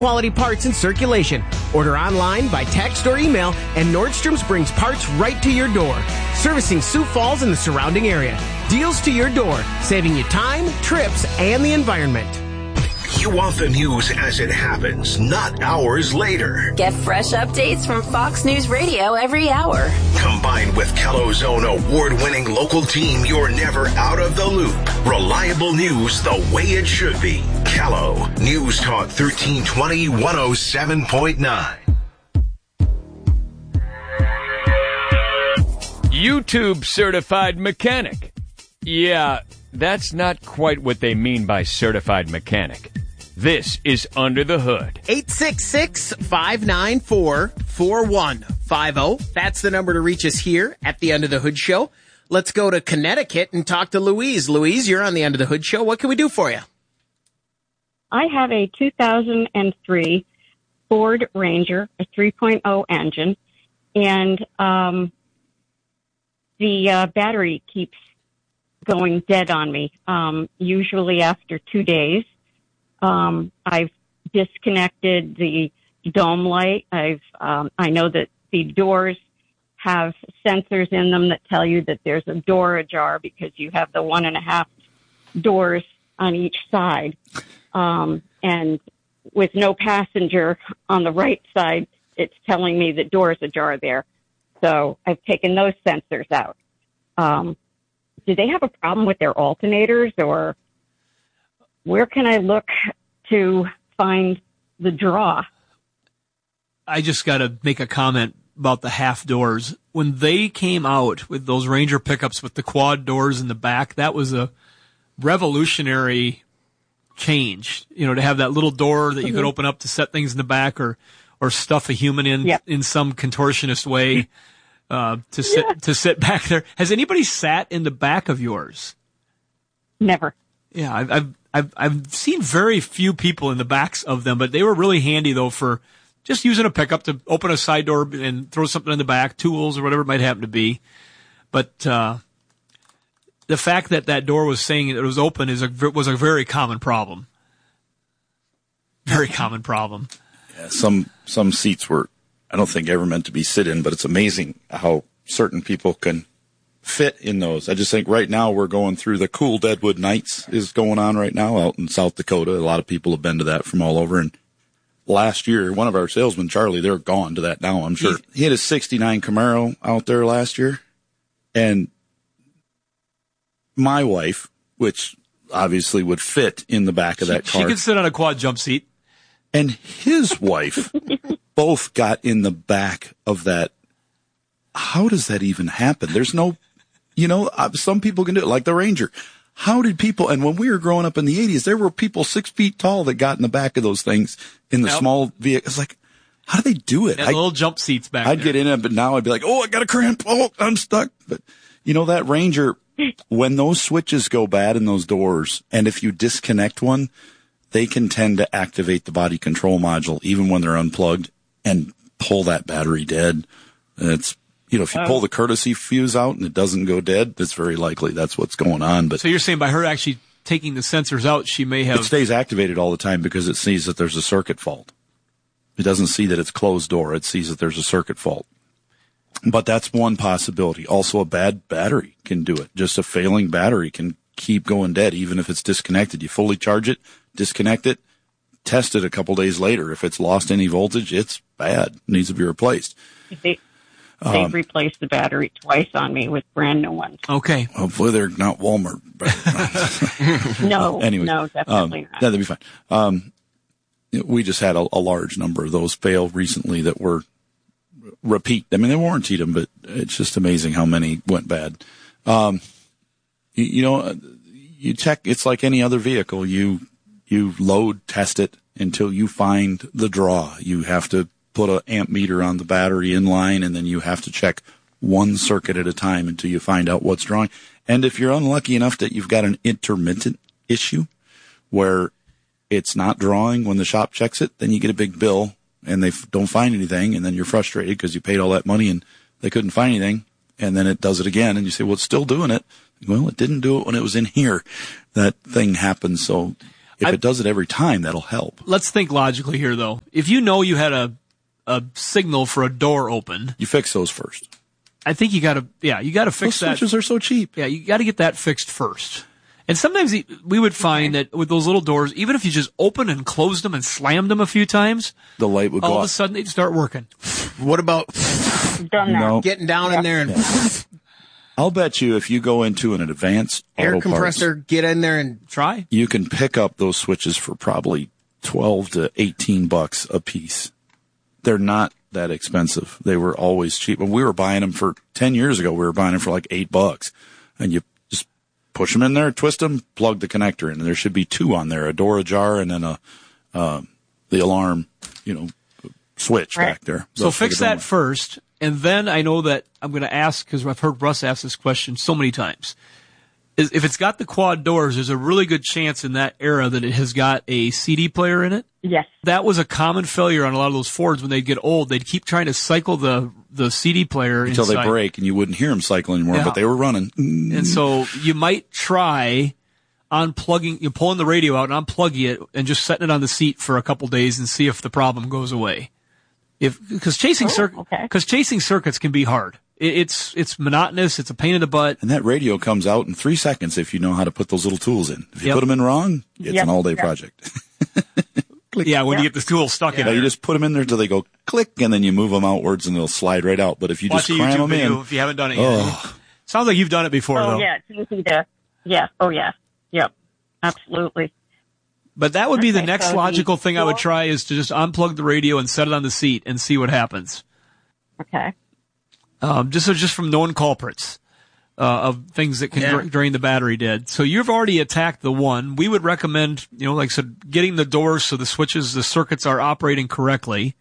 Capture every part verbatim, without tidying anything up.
Quality parts in circulation. Order online, by text or email, and Nordstrom's brings parts right to your door. Servicing Sioux Falls and the surrounding area. Deals to your door, saving you time, trips, and the environment. You want the news as it happens, not hours later. Get fresh updates from Fox News Radio every hour. Combined with Kello's own award-winning local team, you're never out of the loop. Reliable news the way it should be. Kello, News Talk thirteen twenty, one oh seven point nine. YouTube certified mechanic. Yeah, that's not quite what they mean by certified mechanic. This is Under the Hood. eight six six, five nine four, four one five zero. That's the number to reach us here at the Under the Hood Show. Let's go to Connecticut and talk to Louise. Louise, you're on the Under the Hood Show. What can we do for you? I have a two thousand three Ford Ranger, a three point oh engine, and um, the uh, battery keeps going dead on me, um, usually after two days. Um, I've disconnected the dome light. I've, um, I know that the doors have sensors in them that tell you that there's a door ajar because you have the one and a half doors on each side. Um, and with no passenger on the right side, it's telling me that doors ajar there. So I've taken those sensors out. Um, do they have a problem with their alternators, or where can I look to find the draw? I just got to make a comment about the half doors. When they came out with those Ranger pickups with the quad doors in the back, that was a revolutionary change. You know, to have that little door that you mm-hmm. could open up to set things in the back, or or stuff a human in yep. in some contortionist way. Uh, to sit yeah. to sit back there. Has anybody sat in the back of yours? Never. Yeah, I've I've I've, I've seen very few people in the backs of them, but they were really handy though for just using a pickup to open a side door and throw something in the back, tools or whatever it might happen to be. But uh, the fact that that door was saying it was open is a was a very common problem. Very common problem. Yeah, some some seats were, I don't think, ever meant to be sit in, but it's amazing how certain people can fit in those. I just think right now we're going through the Cool Deadwood Nights is going on right now out in South Dakota. A lot of people have been to that from all over. And last year, one of our salesmen, Charlie, they're gone to that now, I'm sure. He, he had a sixty-nine Camaro out there last year. And my wife, which obviously would fit in the back of she, that car. She could sit on a quad jump seat. And his wife both got in the back of that. How does that even happen? There's no, you know, some people can do it, like the Ranger. How did people, and when we were growing up in the eighties, there were people six feet tall that got in the back of those things in the yep. small vehicles. Like, how do they do it? And I, little jump seats back I'd there. get in it, but now I'd be like, oh, I got a cramp. Oh, I'm stuck. But, you know, that Ranger, when those switches go bad in those doors, and if you disconnect one, they can tend to activate the body control module even when they're unplugged and pull that battery dead. And it's, you know, if you um, pull the courtesy fuse out and it doesn't go dead, it's very likely that's what's going on. But so you're saying by her actually taking the sensors out, she may have... It stays activated all the time because it sees that there's a circuit fault. It doesn't see that it's closed door. It sees that there's a circuit fault. But that's one possibility. Also, a bad battery can do it. Just a failing battery can keep going dead, even if it's disconnected. You fully charge it, disconnect it, test it a couple days later. If it's lost any voltage, it's bad. It needs to be replaced. They, they've um, replaced the battery twice on me with brand new ones. Okay. Hopefully they're not Walmart. no, anyway, no, definitely um, not. That'd be fine. Um, we just had a, a large number of those fail recently that were repeat. I mean, they warrantied them, but it's just amazing how many went bad. Um, you, you know, you check, it's like any other vehicle. You, you load, test it until you find the draw. You have to put an amp meter on the battery in line, and then you have to check one circuit at a time until you find out what's drawing. And if you're unlucky enough that you've got an intermittent issue where it's not drawing when the shop checks it, then you get a big bill and they f- don't find anything, and then you're frustrated because you paid all that money and they couldn't find anything, and then it does it again, and you say, well, it's still doing it. Well, it didn't do it when it was in here. That thing happens, so If I, it does it every time, that'll help. Let's think logically here, though. If you know you had a a signal for a door open, you fix those first. I think you got to, yeah, you got to fix those that. Switches are so cheap. Yeah, you got to get that fixed first. And sometimes we would find that with those little doors, even if you just opened and closed them and slammed them a few times, the light would go all off. of a sudden they'd start working. What about Done that. No. getting down in there and I'll bet you if you go into an advanced air auto compressor, parts, get in there and Try. you can pick up those switches for probably twelve to eighteen bucks a piece. They're not that expensive. They were always cheap. When we were buying them for ten years ago, we were buying them for like eight bucks. And you just push them in there, twist them, plug the connector in. And there should be two on there, a door ajar and then a, uh, the alarm, you know, switch Right. back there. So Those fix for the that donut. first, and then I know that I'm going to ask, because I've heard Russ ask this question so many times, is if it's got the quad doors, there's a really good chance in that era that it has got a C D player in it. Yes. That was a common failure on a lot of those Fords when they'd get old. They'd keep trying to cycle the, the C D player Until inside. they break and you wouldn't hear them cycle anymore, Yeah. but they were running. And so you might try unplugging, you pulling the radio out and unplugging it and just setting it on the seat for a couple days and see if the problem goes away. If, cause chasing Oh, circuit, okay. cause chasing circuits can be hard. It, it's, it's monotonous. It's a pain in the butt. And that radio comes out in three seconds if you know how to put those little tools in. If you Yep. put them in wrong, it's Yep. an all-day Yep. project. Yeah, when Yeah. you get the tool stuck in Yeah, it. you just put them in there till they go click, and then you move them outwards, and they'll slide right out. But if you Watch just a cram YouTube them video in, if you haven't done it yet. oh, Sounds like you've done it before, Oh, though. yeah. It's easy to, yeah. Oh, yeah. Yep. Absolutely. But that would be the Okay, next so the logical thing I would tool- try is to just unplug the radio and set it on the seat and see what happens. Okay. Um, just so just from known culprits uh, of things that can Yeah. dra- drain the battery dead. So you've already attacked the one. We would recommend, you know, like I said, getting the doors so the switches, the circuits are operating correctly,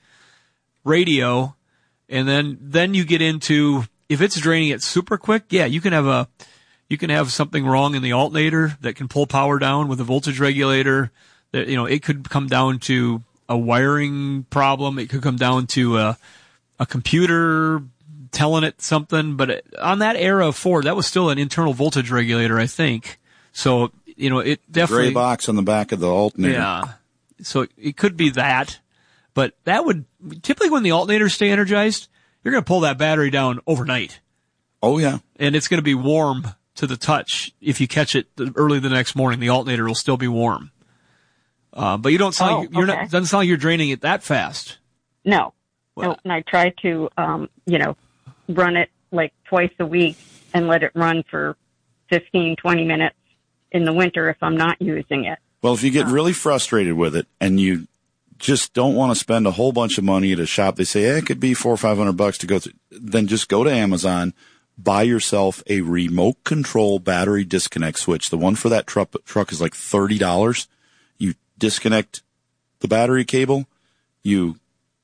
radio, and then then you get into if it's draining it super quick. Yeah, you can have a you can have something wrong in the alternator that can pull power down with a voltage regulator. That you know it could come down to a wiring problem. It could come down to a a computer telling it something, but it, on that era of Ford, that was still an internal voltage regulator, I think. So, you know, it definitely, gray box on the back of the alternator. yeah. So it could be that, but that would, typically when the alternators stay energized, you're going to pull that battery down overnight, Oh yeah, and it's going to be warm to the touch. If you catch it early the next morning, the alternator will still be warm. Uh, but you don't sound, Oh, like you're okay. not, doesn't sound like you're draining it that fast. No. Well- No. And I try to, um, you know, run it like twice a week and let it run for fifteen, twenty minutes in the winter if I'm not using it. Well, if you get really frustrated with it and you just don't want to spend a whole bunch of money at a shop, they say, eh, it could be four or five hundred bucks to go through. Then just go to Amazon, buy yourself a remote control battery disconnect switch. The one for that truck, truck is like thirty dollars. You disconnect the battery cable. You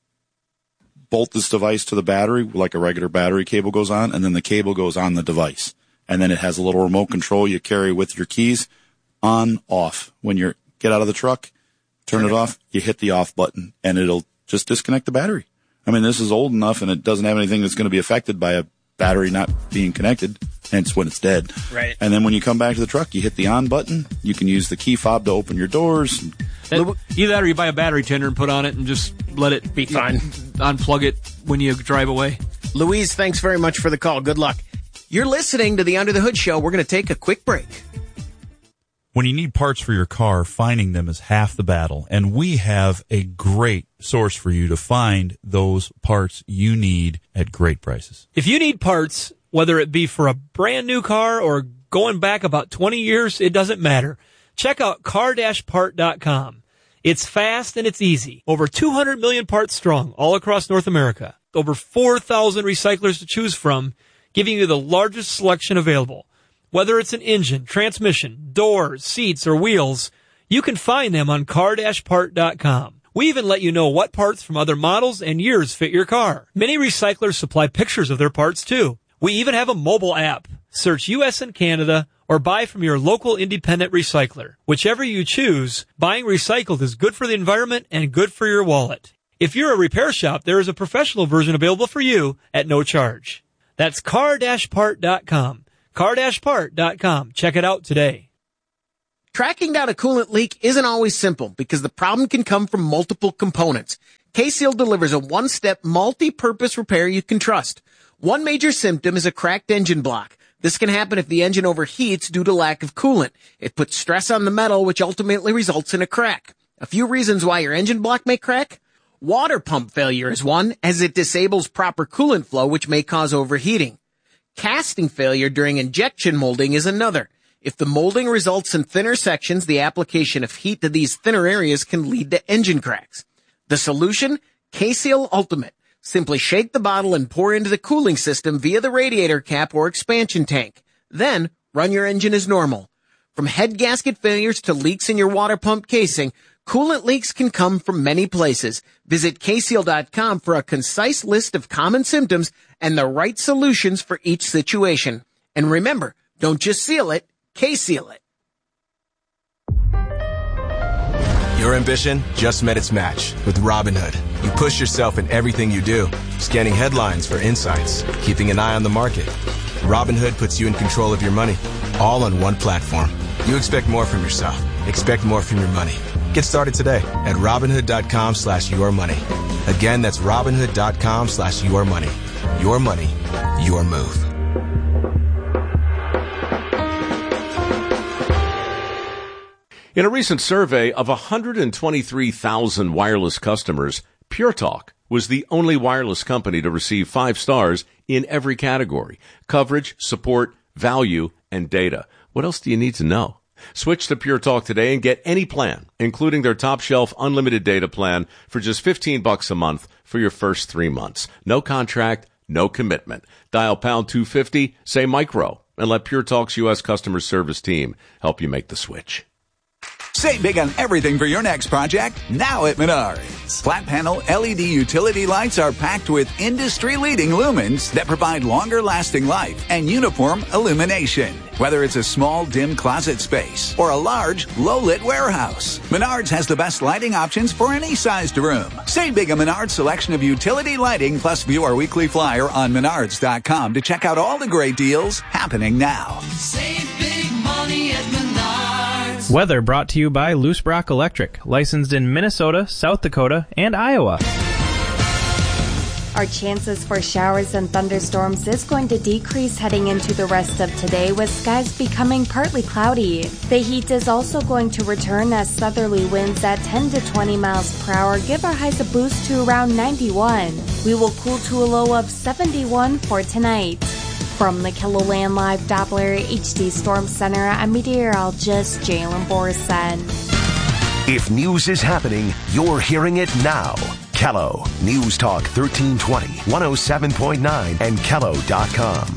bolt this device to the battery like a regular battery cable goes on, and then the cable goes on the device. And then it has a little remote control you carry with your keys. On, off. When you get out of the truck, turn it off, you hit the off button, and it'll just disconnect the battery. I mean, this is old enough, and it doesn't have anything that's going to be affected by a battery not being connected, hence when it's dead. Right. And then when you come back to the truck, you hit the on button. You can use the key fob to open your doors. That, either that or you buy a battery tender and put on it and just let it Be fine. unplug it when you drive away. Louise, thanks very much for the call. Good luck. You're listening to the Under the Hood Show. We're going to take a quick break. When you need parts for your car, finding them is half the battle. And we have a great source for you to find those parts you need at great prices. If you need parts, whether it be for a brand new car or going back about twenty years, it doesn't matter. Check out car dash part dot com. It's fast and it's easy. Over two hundred million parts strong all across North America. Over four thousand recyclers to choose from, giving you the largest selection available. Whether it's an engine, transmission, doors, seats, or wheels, you can find them on car dash part dot com. We even let you know what parts from other models and years fit your car. Many recyclers supply pictures of their parts too. We even have a mobile app. Search U S and Canada or buy from your local independent recycler. Whichever you choose, buying recycled is good for the environment and good for your wallet. If you're a repair shop, there is a professional version available for you at no charge. That's car dash part dot com. car dash part dot com. Check it out today. Tracking down a coolant leak isn't always simple because the problem can come from multiple components. K-Seal delivers a one-step, multi-purpose repair you can trust. One major symptom is a cracked engine block. This can happen if the engine overheats due to lack of coolant. It puts stress on the metal, which ultimately results in a crack. A few reasons why your engine block may crack. Water pump failure is one, as it disables proper coolant flow, which may cause overheating. Casting failure during injection molding is another. If the molding results in thinner sections, the application of heat to these thinner areas can lead to engine cracks. The solution? K-Seal Ultimate. Simply shake the bottle and pour into the cooling system via the radiator cap or expansion tank. Then, run your engine as normal. From head gasket failures to leaks in your water pump casing, coolant leaks can come from many places. Visit K seal dot com for a concise list of common symptoms and the right solutions for each situation. And remember, don't just seal it, K-Seal it. Your ambition just met its match with Robinhood. You push yourself in everything you do, scanning headlines for insights, keeping an eye on the market. Robinhood puts you in control of your money, all on one platform. You expect more from yourself. Expect more from your money. Get started today at Robinhood.com slash your money. Again, that's Robinhood.com slash your money. Your money, your move. In a recent survey of one hundred twenty-three thousand wireless customers, Pure Talk was the only wireless company to receive five stars in every category: coverage, support, value, and data. What else do you need to know? Switch to Pure Talk today and get any plan, including their top shelf unlimited data plan for just fifteen bucks a month for your first three months. No contract, no commitment. Dial pound two fifty, say micro, and let Pure Talk's U S customer service team help you make the switch. Save big on everything for your next project now at Menards. Flat panel L E D utility lights are packed with industry-leading lumens that provide longer lasting life and uniform illumination. Whether it's a small, dim closet space or a large, low-lit warehouse, Menards has the best lighting options for any sized room. Save big on Menards' selection of utility lighting, plus view our weekly flyer on Menards dot com to check out all the great deals happening now. Save big money at Menards. Weather brought to you by Loose Brock Electric, licensed in Minnesota, South Dakota, and Iowa. Our chances for showers and thunderstorms is going to decrease heading into the rest of today, with skies becoming partly cloudy. The heat is also going to return as southerly winds at ten to twenty miles per hour give our highs a boost to around ninety-one. We will cool to a low of seventy-one for tonight. From the KELOLAND Live Doppler H D Storm Center, I'm meteorologist Jalen Borson. If news is happening, you're hearing it now. Kello News Talk thirteen twenty, one oh seven point nine, and Kello dot com.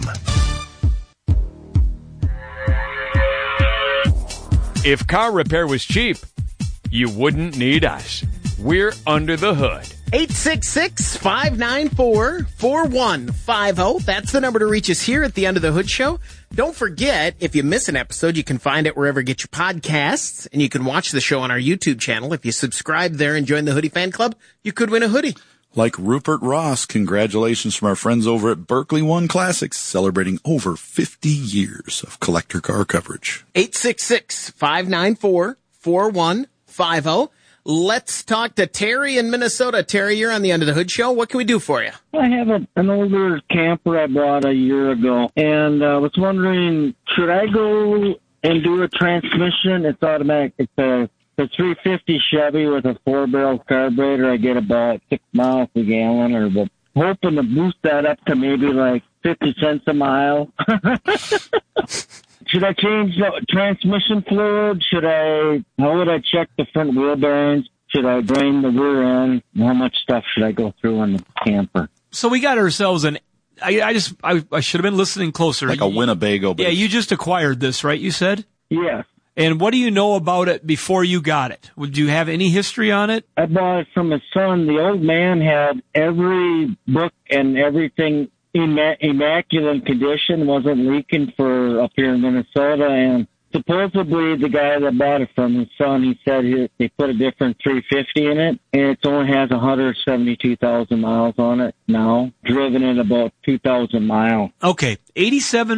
If car repair was cheap, you wouldn't need us. We're Under the Hood. eight six six, five nine four, four one five zero. That's the number to reach us here at the Under the Hood Show. Don't forget, if you miss an episode, you can find it wherever you get your podcasts, and you can watch the show on our YouTube channel. If you subscribe there and join the Hoodie Fan Club, you could win a hoodie. Like Rupert Ross, congratulations from our friends over at Berkeley One Classics, celebrating over fifty years of collector car coverage. eight six six, five nine four, four one five zero. Let's talk to Terry in Minnesota. Terry, you're on the Under the Hood Show. What can we do for you? I have a, an older camper I bought a year ago, and I uh, was wondering, should I go and do a transmission? It's automatic. It's a, it's a three fifty Chevy with a four-barrel carburetor. I get about six miles a gallon, or the, hoping to boost that up to maybe like fifty cents a mile. Should I change the transmission fluid? Should I, how would I check the front wheel bearings? Should I drain the rear end? How much stuff should I go through on the camper? So we got ourselves an, I, I just, I, I should have been listening closer. Like a Winnebago. Yeah, you just acquired this, right, you said? Yes. And what do you know about it before you got it? Would you have any history on it? I bought it from his son. The old man had every book and everything Imma- immaculate condition, wasn't leaking for up here in Minnesota, and supposedly the guy that bought it from his son, he said he, they put a different three fifty in it, and it only has one hundred seventy-two thousand miles on it now, driven at about two thousand miles. Okay, eighty-seven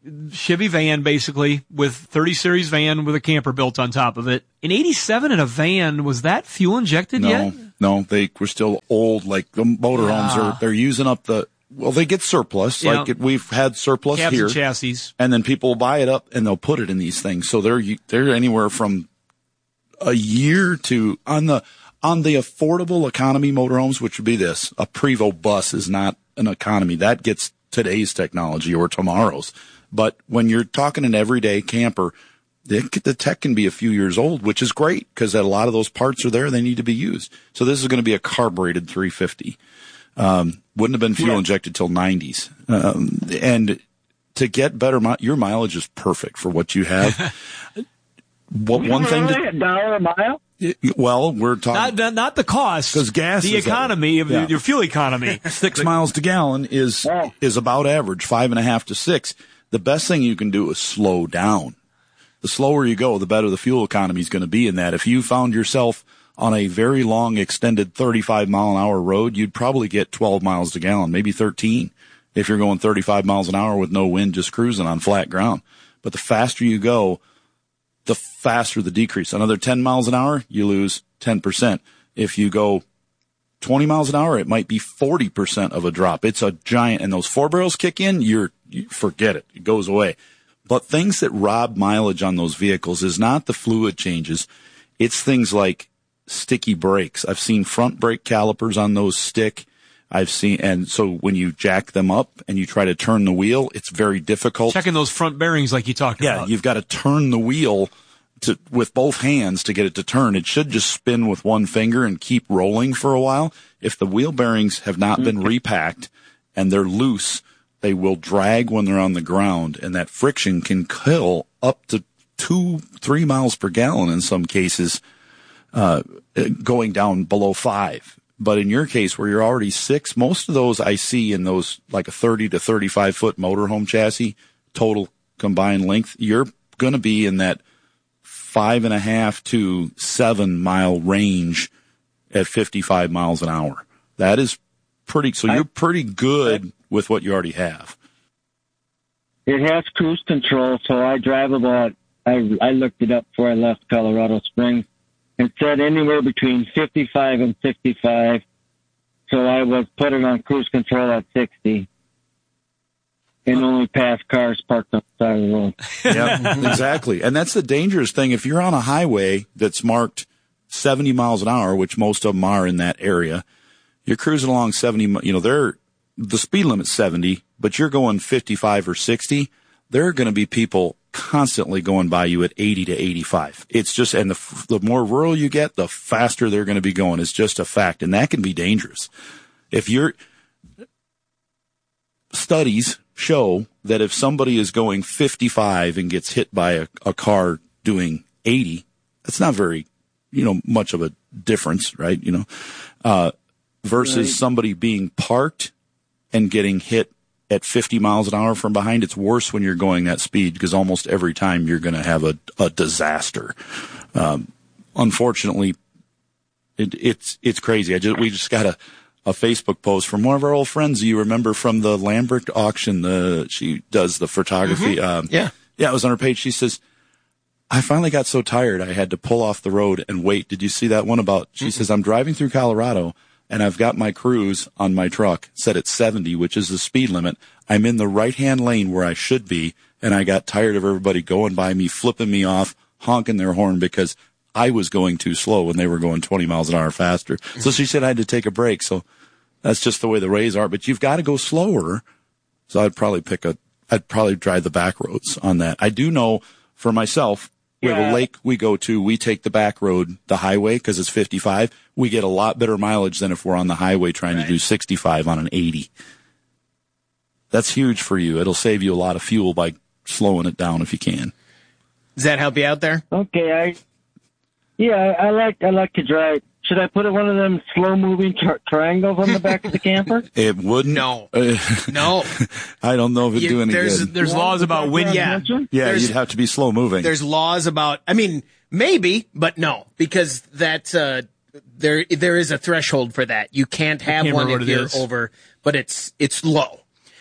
Chevy van, basically, with thirty series van with a camper built on top of it. In eighty-seven, in a van, was that fuel injected no, yet? No, they were still old. Like the motorhomes Yeah. are, they're using up the. Well, they get surplus. Yeah. Like it, we've had surplus Cabs here, and chassis, and then people will buy it up and they'll put it in these things. So they're they're anywhere from a year to on the on the affordable economy motorhomes, which would be this. A Prevost bus is not an economy. That gets today's technology or tomorrow's. But when you're talking an everyday camper, the, the tech can be a few years old, which is great because a lot of those parts are there. They need to be used. So this is going to be a carbureted three fifty. Um, wouldn't have been fuel Yeah. injected till nineties. Um, and to get better, mi- your mileage is perfect for what you have. What one thing Really? A to, dollar a mile? well, we're talking not, not not the cost, because gas, the is that- economy of yeah. your fuel economy. six miles to gallon is Oh. is about average, five and a half to six. The best thing you can do is slow down. The slower you go, the better the fuel economy is going to be in that. If you found yourself on a very long, extended thirty-five mile an hour road, you'd probably get twelve miles to gallon, maybe thirteen, if you're going thirty-five miles an hour with no wind, just cruising on flat ground. But the faster you go, the faster the decrease. Another ten miles an hour, you lose ten percent. If you go twenty miles an hour, it might be forty percent of a drop. It's a giant, and those four barrels kick in, you're, you forget it. It goes away. But things that rob mileage on those vehicles is not the fluid changes. It's things like sticky brakes. I've seen front brake calipers on those stick. I've seen, and so when you jack them up and you try to turn the wheel, it's very difficult. Checking those front bearings like you talked Yeah, about. you've got to turn the wheel to with both hands to get it to turn. It should just spin with one finger and keep rolling for a while. If the wheel bearings have not been repacked and they're loose, they will drag when they're on the ground, and that friction can kill up to two, three miles per gallon in some cases, uh, going down below five. But in your case, where you're already six, most of those I see in those like a thirty to thirty-five foot motorhome chassis, total combined length, you're going to be in that five and a half to seven mile range at fifty-five miles an hour. That is pretty, so you're pretty good with what you already have. It has cruise control, so I drive about, I, I looked it up before I left Colorado Springs. It said anywhere between fifty-five and sixty-five, so I was put it on cruise control at sixty. And only pass cars parked on the side of the road. Yeah, exactly. And that's the dangerous thing. If you're on a highway that's marked seventy miles an hour, which most of them are in that area, you're cruising along seventy, you know, they're, the speed limit's seventy, but you're going fifty-five or sixty. There are going to be people constantly going by you at eighty to eighty-five. It's just, and the, the more rural you get, the faster they're going to be going. It's just a fact. And that can be dangerous. If you're, studies show that if somebody is going fifty-five and gets hit by a, a car doing eighty, that's not very, you know, much of a difference, right? You know, uh, versus Right. somebody being parked and getting hit at fifty miles an hour from behind. It's worse when you're going that speed because almost every time you're going to have a, a disaster. Um, unfortunately, it, it's, it's crazy. I just, we just got a, a Facebook post from one of our old friends you remember from the Lambert auction. The, she does the photography. Mhm. Um, Yeah. Yeah. It was on her page. She says, I finally got so tired I had to pull off the road and wait. Did you see that one about, she Mm-mm. says, I'm driving through Colorado and I've got my cruise on my truck set at seventy, which is the speed limit. I'm in the right-hand lane where I should be, and I got tired of everybody going by me, flipping me off, honking their horn because I was going too slow when they were going twenty miles an hour faster. So she said I had to take a break. So that's just the way the rays are. But you've got to go slower. So I'd probably pick a, I'd probably drive the back roads on that. I do know for myself, we have Yeah. a lake we go to. We take the back road, the highway, because it's fifty-five. We get a lot better mileage than if we're on the highway trying to do sixty-five on an eighty. That's huge for you. It'll save you a lot of fuel by slowing it down if you can. Does that help you out there? Okay, I yeah, I, I like I like to drive. Should I put one of them slow moving tri- triangles on the back of the camper? It wouldn't. No. Uh, No. I don't know if it'd You- do any there's- good. There's laws about wind. Yeah. Yeah, There's- you'd have to be slow moving. There's laws about, I mean, maybe, but no, because that, uh, there, there is a threshold for that. You can't have can't one remember if what it you're is. over, but it's, it's low.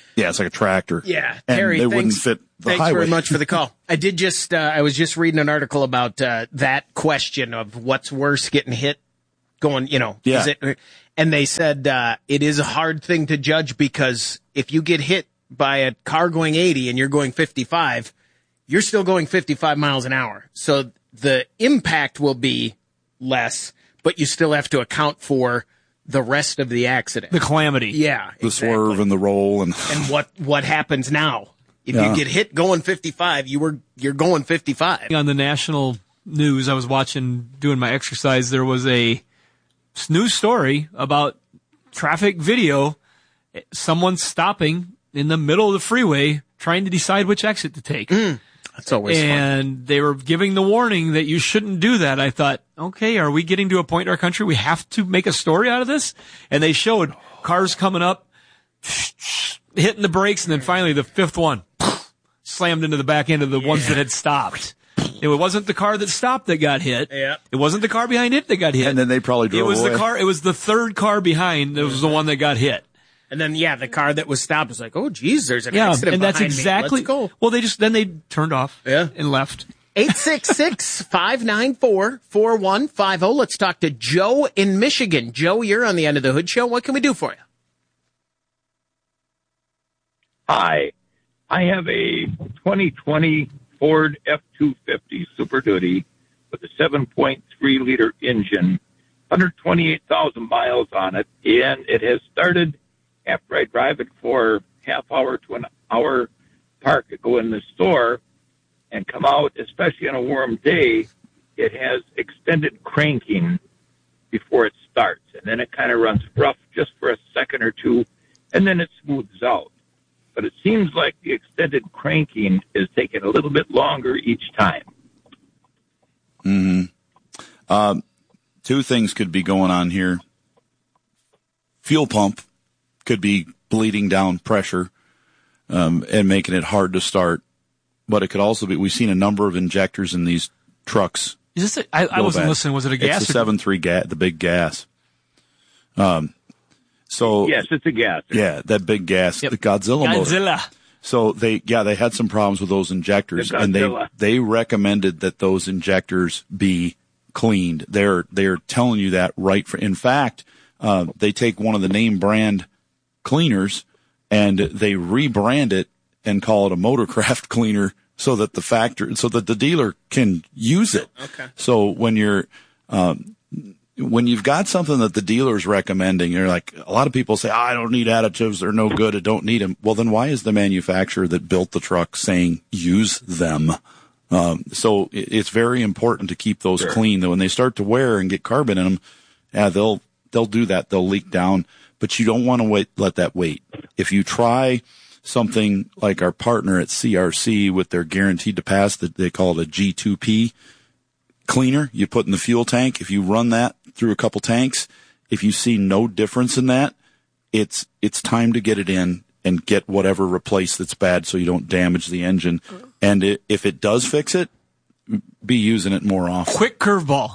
Yeah, it's like a tractor. Yeah, and Terry, they thanks, wouldn't fit the thanks highway. very much for the call. I did just, uh, I was just reading an article about uh, that question of what's worse, getting hit, going, you know, Yeah. is it? And they said uh, it is a hard thing to judge because if you get hit by a car going eighty and you're going fifty-five, you're still going fifty-five miles an hour. So the impact will be less, but you still have to account for the rest of the accident. The calamity. Yeah. The exactly. swerve and the roll and And what, what happens now? If Yeah. you get hit going fifty-five, you were, you're going fifty-five. On the national news, I was watching, doing my exercise, there was a news story about traffic video, someone stopping in the middle of the freeway trying to decide which exit to take. Mm, that's always fun. And they were giving the warning that you shouldn't do that. I thought, okay, are we getting to a point in our country we have to make a story out of this? And they showed cars coming up, hitting the brakes, and then finally the fifth one slammed into the back end of the yeah. ones that had stopped. It wasn't the car that stopped that got hit. Yeah. It wasn't the car behind it that got hit. And then they probably drove It was away. the car. It was the third car behind. It was the one that got hit. And then, yeah, the car that was stopped was like, oh, geez, there's an Yeah, accident and that's behind me. exactly. Let's go. Well, they just then they turned off. Yeah. And left. eight six six, five nine four, four one five zero. Let's talk to Joe in Michigan. Joe, you're on the End of the Hood Show. What can we do for you? Hi. I have a twenty twenty Ford F two fifty Super Duty with a seven point three liter engine, one hundred twenty-eight thousand miles on it, and it has started after I drive it for half hour to an hour, park it, go in the store, and come out, especially on a warm day, it has extended cranking before it starts, and then it kind of runs rough just for a second or two, and then it smooths out. But it seems like the extended cranking is taking a little bit longer each time. Mm-hmm. Um, two things could be going on here. Fuel pump could be bleeding down pressure um, and making it hard to start. But it could also be, we've seen a number of injectors in these trucks. Is this? A, I, I wasn't bad. listening. Was it a gas? It's a seven three gas, the big gas. Um, so yes, it's a gas. Yeah, that big gas, Yep. the Godzilla, Godzilla. motor. So they, yeah, they had some problems with those injectors, The and they Godzilla. they recommended that those injectors be cleaned. They're they're telling you that right. For, in fact, uh, they take one of the name brand cleaners and they rebrand it and call it a Motorcraft cleaner, so that the factor, so that the dealer can use it. Okay. So when you're um, when you've got something that the dealer's recommending, you're like, a lot of people say, oh, I don't need additives. They're no good. I don't need them. Well, then why is the manufacturer that built the truck saying use them? Um, so it, it's very important to keep those Sure. clean. Though when they start to wear and get carbon in them, yeah, they'll, they'll do that. They'll leak down, but you don't want to wait, let that wait. If you try something like our partner at C R C with their guaranteed to pass, that they call it a G two P cleaner, you put in the fuel tank. If you run that through a couple tanks, if you see no difference in that, it's it's time to get it in and get whatever replaced that's bad, so you don't damage the engine. And it, if it does fix it, be using it more often. Quick curveball.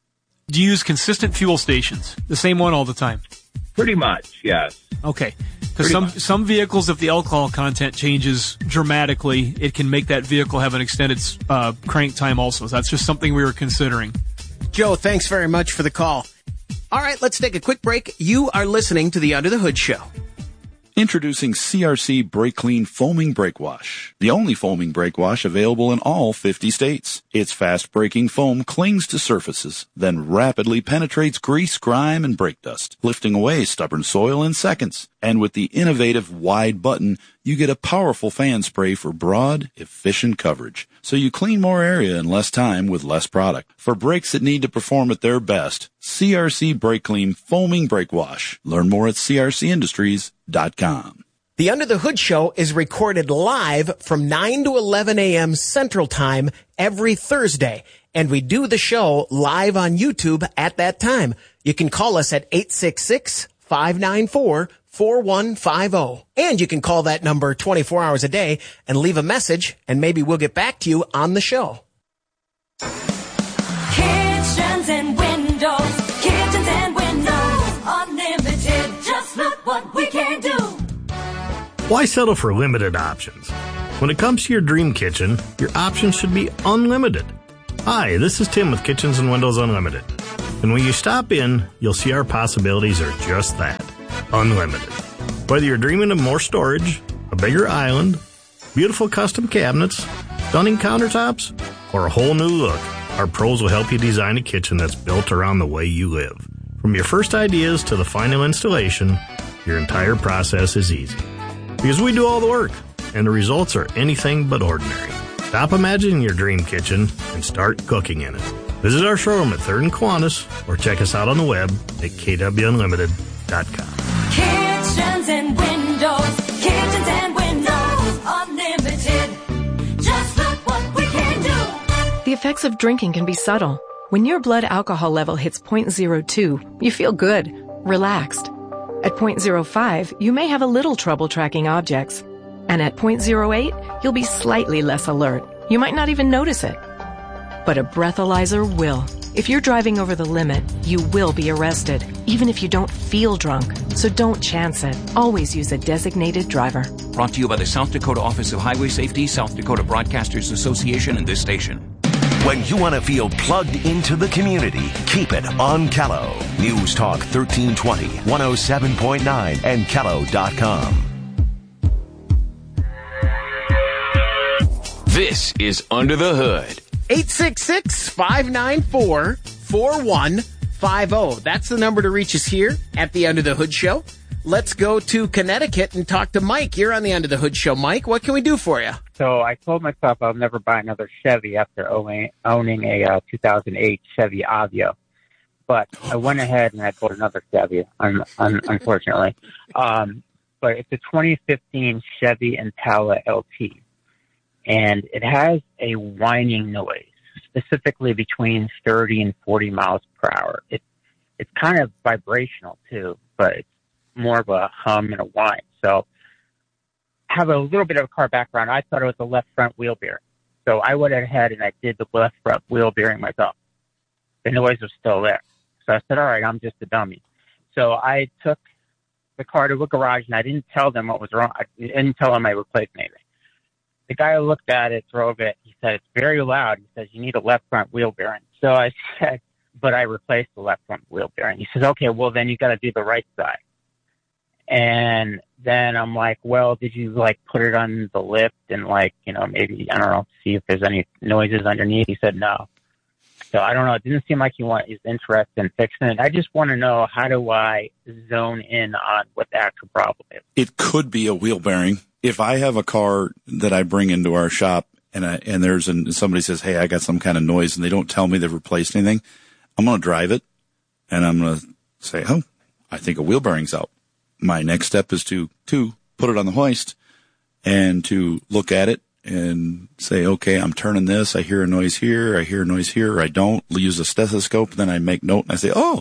Do you use consistent fuel stations? The same one all the time? Pretty much, yes. Okay. Because Pretty some, much. some vehicles, if the alcohol content changes dramatically, it can make that vehicle have an extended uh, crank time also. So that's just something we were considering. Joe, thanks very much for the call. All right, let's take a quick break. You are listening to the Under the Hood Show. Introducing C R C Brake Clean Foaming Brake Wash, the only foaming brake wash available in all fifty states. Its fast-breaking foam clings to surfaces, then rapidly penetrates grease, grime, and brake dust, lifting away stubborn soil in seconds. And with the innovative wide button, you get a powerful fan spray for broad, efficient coverage. So you clean more area in less time with less product. For brakes that need to perform at their best, C R C Brake Clean Foaming Brake Wash. Learn more at C R C industries dot com. The Under the Hood Show is recorded live from nine to eleven a.m. Central Time every Thursday. And we do the show live on YouTube at that time. You can call us at eight six six, five nine four, four one five zero. And you can call that number twenty-four hours a day and leave a message, and maybe we'll get back to you on the show. Kitchens and windows, kitchens and windows, unlimited. Just look what we can do. Why settle for limited options? When it comes to your dream kitchen, your options should be unlimited. Hi, this is Tim with Kitchens and Windows Unlimited. And when you stop in, you'll see our possibilities are just that, unlimited. Whether you're dreaming of more storage, a bigger island, beautiful custom cabinets, stunning countertops, or a whole new look, our pros will help you design a kitchen that's built around the way you live. From your first ideas to the final installation, your entire process is easy. Because we do all the work, and the results are anything but ordinary. Stop imagining your dream kitchen and start cooking in it. Visit our showroom at third and Kiwanis or check us out on the web at k w unlimited dot com. Kitchens and windows, kitchens and windows, unlimited. Just look what we can do. The effects of drinking can be subtle. When your blood alcohol level hits zero point zero two, you feel good, relaxed. At zero point zero five, you may have a little trouble tracking objects. And at zero point zero eight, you'll be slightly less alert. You might not even notice it. But a breathalyzer will. If you're driving over the limit, you will be arrested, even if you don't feel drunk. So don't chance it. Always use a designated driver. Brought to you by the South Dakota Office of Highway Safety, South Dakota Broadcasters Association, and this station. When you want to feel plugged into the community, keep it on Callow. News Talk thirteen twenty, one oh seven point nine, and callow dot com. This is Under the Hood. eight six six, five nine four, four one five zero. That's the number to reach us here at the Under the Hood Show. Let's go to Connecticut and talk to Mike. You're on the Under the Hood Show. Mike, what can we do for you? So I told myself I'll never buy another Chevy after owning, owning a uh, two thousand eight Chevy Aveo. But I went ahead and I bought another Chevy, un- un- unfortunately. Um, but it's a twenty fifteen Chevy Impala L T. And it has a whining noise, specifically between thirty and forty miles per hour. It, it's kind of vibrational, too, but it's more of a hum and a whine. So I have a little bit of a car background. I thought it was the left front wheel bearing. So I went ahead and I did the left front wheel bearing myself. The noise was still there. So I said, all right, I'm just a dummy. So I took the car to a garage, and I didn't tell them what was wrong. I didn't tell them I replaced anything. The guy looked at it, drove it. He said, it's very loud. He says, you need a left front wheel bearing. So I said, but I replaced the left front wheel bearing. He says, okay, well, then you got to do the right side. And then I'm like, well, did you, like, put it on the lift and, like, you know, maybe, I don't know, see if there's any noises underneath? He said no. So I don't know. It didn't seem like he want, he's interested in fixing it. I just want to know, how do I zone in on what the actual problem is? It could be a wheel bearing. If I have a car that I bring into our shop and I, and there's an, somebody says, hey, I got some kind of noise, and they don't tell me they've replaced anything, I'm going to drive it and I'm going to say, oh, I think a wheel bearing's out. My next step is to, to put it on the hoist and to look at it and say, okay, I'm turning this. I hear a noise here. I hear a noise here. Or I don't. Use a stethoscope. Then I make note and I say, oh,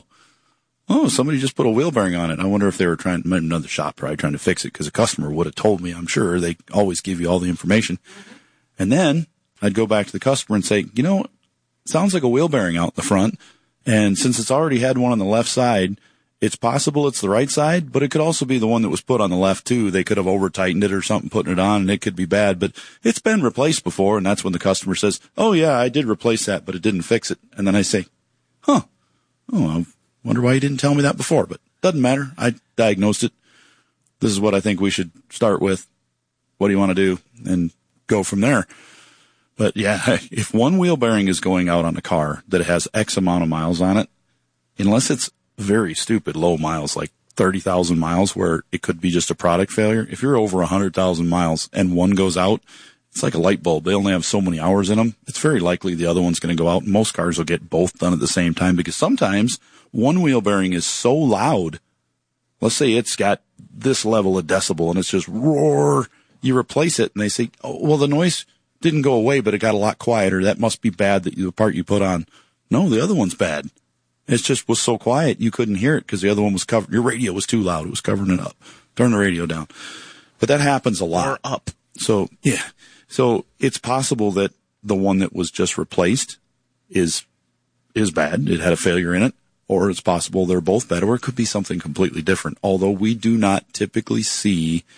oh, somebody just put a wheel bearing on it. I wonder if they were trying, maybe another shop probably trying to fix it, because a customer would have told me, I'm sure. They always give you all the information. And then I'd go back to the customer and say, you know, it sounds like a wheel bearing out in the front. And since it's already had one on the left side, it's possible it's the right side, but it could also be the one that was put on the left too. They could have over tightened it or something, putting it on, and it could be bad, but it's been replaced before. And that's when the customer says, oh yeah, I did replace that, but it didn't fix it. And then I say, huh, oh, I wonder why you didn't tell me that before, but doesn't matter. I diagnosed it. This is what I think we should start with. What do you want to do? And go from there. But yeah, if one wheel bearing is going out on a car that has X amount of miles on it, unless it's very stupid low miles, like thirty thousand miles, where it could be just a product failure. If you're over one hundred thousand miles and one goes out, it's like a light bulb. They only have so many hours in them. It's very likely the other one's going to go out. Most cars will get both done at the same time, because sometimes one wheel bearing is so loud. Let's say it's got this level of decibel and it's just roar. You replace it and they say, oh, well, the noise didn't go away, but it got a lot quieter. That must be bad, that the part you put on. No, the other one's bad. It just was so quiet you couldn't hear it because the other one was covered. Your radio was too loud. It was covering it up. Turn the radio down. But that happens a lot. Or up. So, yeah. So it's possible that the one that was just replaced is, is bad. It had a failure in it. Or it's possible they're both bad. Or it could be something completely different. Although we do not typically see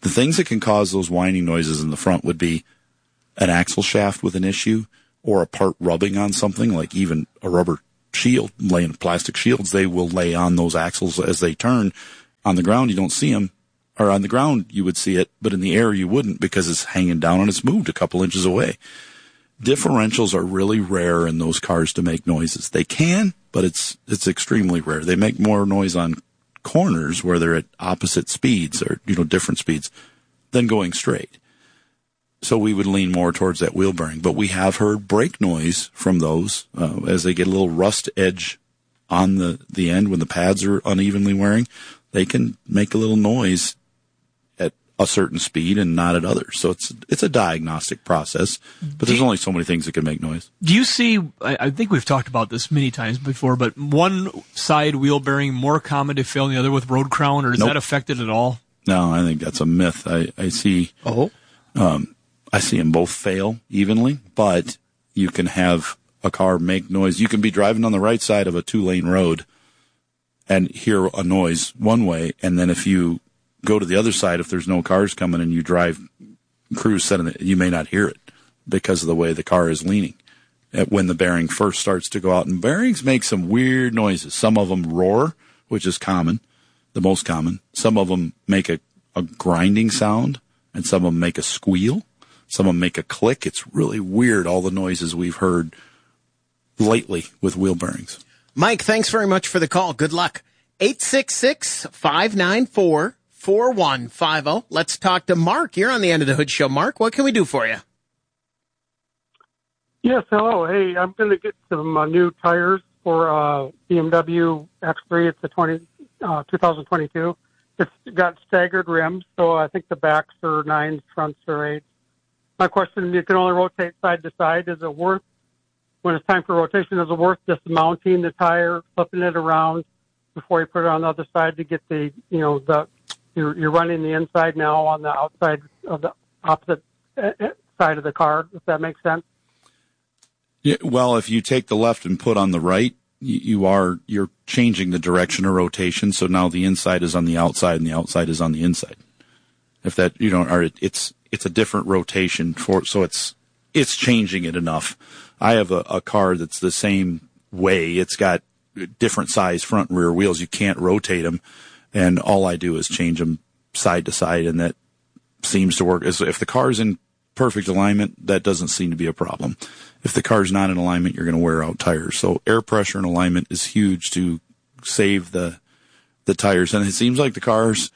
The things that can cause those whining noises in the front would be an axle shaft with an issue or a part rubbing on something, like even a rubber shield, laying plastic shields, they will lay on those axles as they turn. On the ground, you don't see them. Or on the ground, you would see it, but in the air, you wouldn't because it's hanging down and it's moved a couple inches away. Differentials are really rare in those cars to make noises. They can, but it's it's extremely rare. They make more noise on corners where they're at opposite speeds or, you know, different speeds than going straight. So we would lean more towards that wheel bearing. But we have heard brake noise from those uh, as they get a little rust edge on the, the end when the pads are unevenly wearing. They can make a little noise at a certain speed and not at others. So it's it's a diagnostic process, but there's only so many things that can make noise. Do you see, I, I think we've talked about this many times before, but one side wheel bearing more common to fail than the other with road crown, or is Nope. that affected at all? No, I think that's a myth. I, I see, oh, um, I see them both fail evenly, but you can have a car make noise. You can be driving on the right side of a two lane road and hear a noise one way. And then if you go to the other side, if there's no cars coming and you drive cruise setting it, you may not hear it because of the way the car is leaning when the bearing first starts to go out. And bearings make some weird noises. Some of them roar, which is common, the most common. Some of them make a, a grinding sound, and some of them make a squeal. Some of them make a click. It's really weird, all the noises we've heard lately with wheel bearings. Mike, thanks very much for the call. Good luck. eight six six, five nine four, four one five zero. Let's talk to Mark. You're on the End of the Hood Show. Mark, what can we do for you? Yes, hello. Hey, I'm going to get some uh, new tires for uh, B M W X three. It's a twenty, uh, twenty twenty-two. It's got staggered rims, so I think the backs are nines, fronts are eights. My question, you can only rotate side to side. Is it worth, when it's time for rotation, is it worth just mounting the tire, flipping it around before you put it on the other side to get the, you know, the, you're, you're running the inside now on the outside of the opposite side of the car, if that makes sense? Yeah, well, if you take the left and put on the right, you, you are, you're changing the direction of rotation. So now the inside is on the outside and the outside is on the inside. If that, you know, or it, it's, it's a different rotation for, so it's, it's changing it enough. I have a, a car that's the same way. It's got different size front and rear wheels. You can't rotate them. And all I do is change them side to side. And that seems to work. If the car's in perfect alignment, that doesn't seem to be a problem. If the car's not in alignment, you're going to wear out tires. So air pressure and alignment is huge to save the, the tires. And it seems like the cars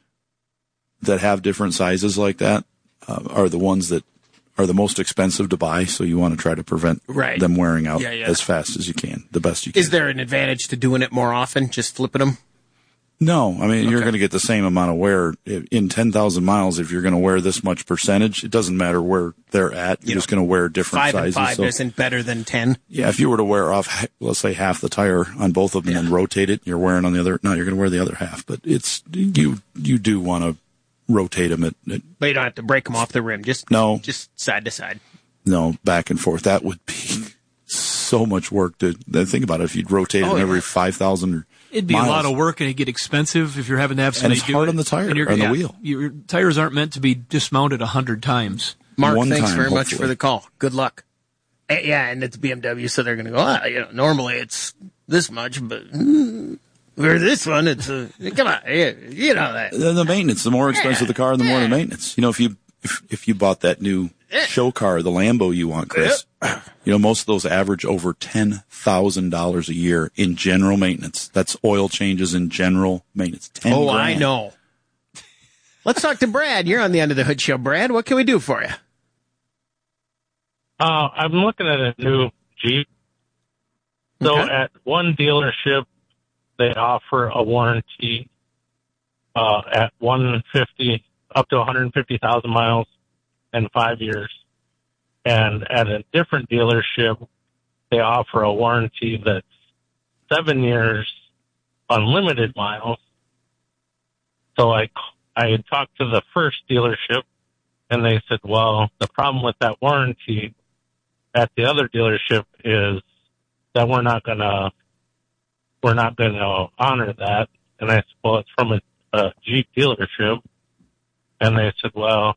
that have different sizes like that uh, are the ones that are the most expensive to buy, so you want to try to prevent Right. them wearing out Yeah, yeah. as fast as you can, the best you can. Is there an advantage to doing it more often, just flipping them? No, I mean, you're Okay. going to get the same amount of wear. In ten thousand miles, if you're going to wear this much percentage, it doesn't matter where they're at. You're You just know, going to wear different Five sizes. and five so, isn't better than ten. yeah, if you were to wear off, let's say, half the tire on both of them and then rotate it, you're wearing on the other, no, you're going to wear the other half. But it's, you, you do want to rotate them at, at But you don't have to break them off the rim. Just No. just side to side. no, back and forth. That would be so much work to think about it. If you'd rotate Oh, them yeah. every five thousand It'd be miles. a lot of work, and it'd get expensive if you're having to have And somebody it's do hard it. on the tire, And you're- on the yeah, wheel. Your tires aren't meant to be dismounted a hundred times. Mark, One thanks time, very much hopefully. for the call. Good luck. Eh, yeah, and it's B M W, so they're going to go, ah, you know, normally it's this much, but mm, for this one, it's a, come on, yeah, you know that. The, the maintenance, the more expensive the car, the more the maintenance. You know, if you if, if you bought that new show car, the Lambo you want, Chris, you know, most of those average over ten thousand dollars a year in general maintenance. That's oil changes in general maintenance. ten Oh, I grand. know. Let's talk to Brad. You're on the End of the Hood Show. Brad, what can we do for you? Uh, I'm looking at a new Jeep. So Okay. at one dealership, they offer a warranty uh, at one hundred fifty up to one hundred fifty thousand miles and five years. And at a different dealership, they offer a warranty that's seven years, unlimited miles. So I, I had talked to the first dealership, and they said, well, the problem with that warranty at the other dealership is that we're not gonna we're not gonna honor that. And I said, well, it's from a, a Jeep dealership, And they said, well,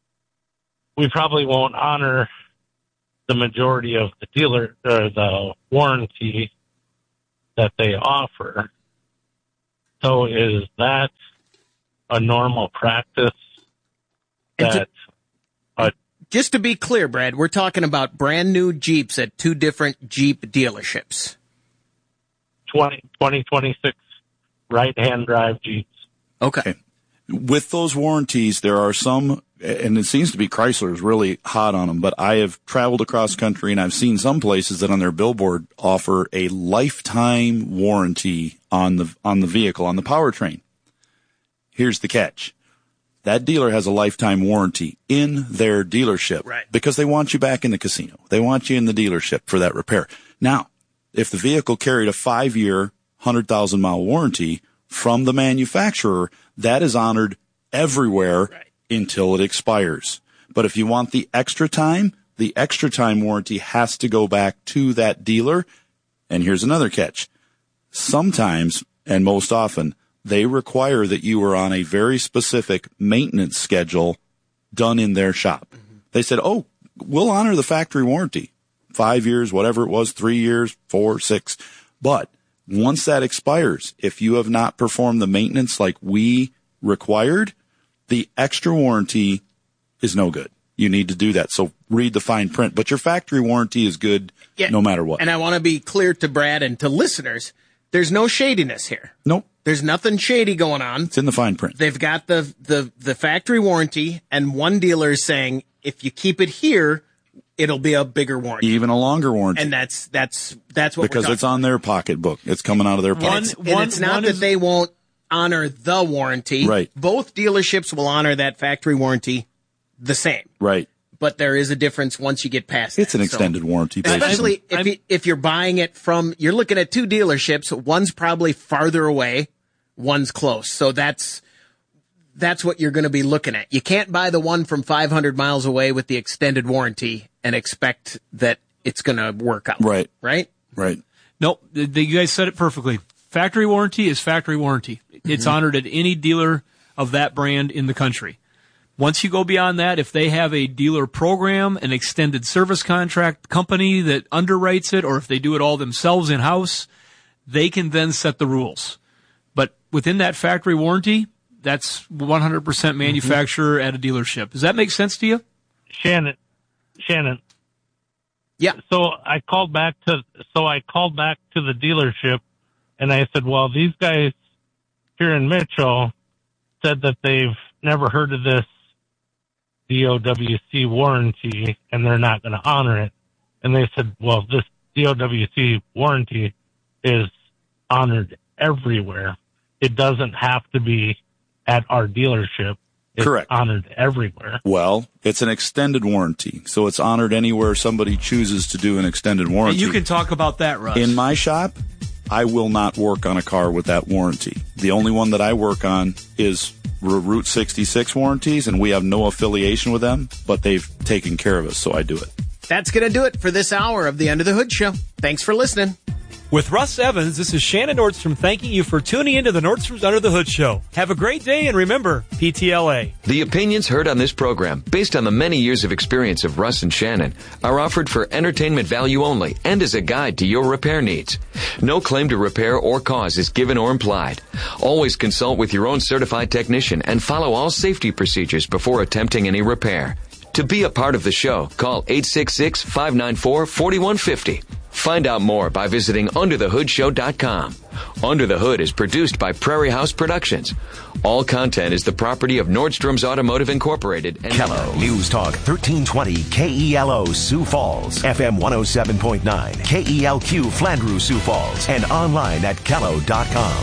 we probably won't honor the majority of the dealer or the warranty that they offer. So is that a normal practice? And That to, uh, just to be clear, Brad, we're talking about brand new Jeeps at two different Jeep dealerships. twenty, twenty twenty-six right-hand drive Jeeps. Okay. With those warranties, there are some, and it seems to be Chrysler's really hot on them, but I have traveled across country and I've seen some places that on their billboard offer a lifetime warranty on the, on the vehicle, on the powertrain. Here's the catch. That dealer has a lifetime warranty in their dealership. Right. Because they want you back in the casino. They want you in the dealership for that repair. Now, if the vehicle carried a five-year, one hundred thousand mile warranty from the manufacturer, that is honored everywhere right. until it expires. But if you want the extra time, the extra time warranty has to go back to that dealer. And here's another catch. Sometimes, and most often, they require that you are on a very specific maintenance schedule done in their shop. Mm-hmm. They said, oh, we'll honor the factory warranty. Five years, whatever it was, three years, four, six. But once that expires, if you have not performed the maintenance like we required, the extra warranty is no good. You need to do that. So read the fine print. But your factory warranty is good yeah, no matter what. And I want to be clear to Brad and to listeners, there's no shadiness here. Nope. There's nothing shady going on. It's in the fine print. They've got the, the, the factory warranty, and one dealer is saying, if you keep it here, it'll be a bigger warranty. Even a longer warranty. And that's, that's, that's what because we're it's on their pocketbook. It's coming out of their pocket. And it's, and it's not that they won't honor the warranty. Right. Both dealerships will honor that factory warranty the same. Right. But there is a difference once you get past It's that. an extended so, warranty. Especially I'm, if, you, if you're buying it from, you're looking at two dealerships. One's probably farther away. One's close. So that's, that's what you're going to be looking at. You can't buy the one from five hundred miles away with the extended warranty and expect that it's going to work out. Right. Right? Right. Nope. The, the, you guys said it perfectly. Factory warranty is factory warranty. It's mm-hmm. honored at any dealer of that brand in the country. Once you go beyond that, if they have a dealer program, an extended service contract company that underwrites it, or if they do it all themselves in-house, they can then set the rules. But within that factory warranty, that's one hundred percent manufacturer mm-hmm. at a dealership. Does that make sense to you? Shannon, Shannon. Yeah. So I called back to, so I called back to the dealership and I said, well, these guys here in Mitchell said that they've never heard of this D O W C warranty and they're not going to honor it. And they said, well, this D O W C warranty is honored everywhere. It doesn't have to be at our dealership. It's Correct. Honored everywhere. Well, it's an extended warranty, so it's honored anywhere somebody chooses to do an extended warranty. And you can talk about that, Russ. In my shop, I will not work on a car with that warranty. The only one that I work on is Route sixty-six warranties, and we have no affiliation with them, but they've taken care of us, so I do it. That's going to do it for this hour of the Under the Hood Show. Thanks for listening. With Russ Evans, this is Shannon Nordstrom thanking you for tuning into the Nordstrom's Under the Hood Show. Have a great day, and remember, P T L A. The opinions heard on this program, based on the many years of experience of Russ and Shannon, are offered for entertainment value only and as a guide to your repair needs. No claim to repair or cause is given or implied. Always consult with your own certified technician and follow all safety procedures before attempting any repair. To be a part of the show, call eight six six, five nine four, four one five zero. Find out more by visiting under the hood show dot com. Under the Hood is produced by Prairie House Productions. All content is the property of Nordstrom's Automotive Incorporated. And Kello News Talk thirteen twenty K E L O Sioux Falls, F M one oh seven point nine, K E L Q Flandreau Sioux Falls, and online at kello dot com.